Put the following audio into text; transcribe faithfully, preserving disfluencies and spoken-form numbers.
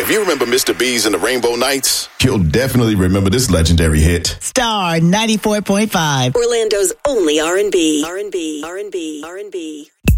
If you remember Mister B's and the Rainbow Nights, you'll definitely remember this legendary hit. Star ninety-four point five. Orlando's only R and B. R and B. R and B. R and B.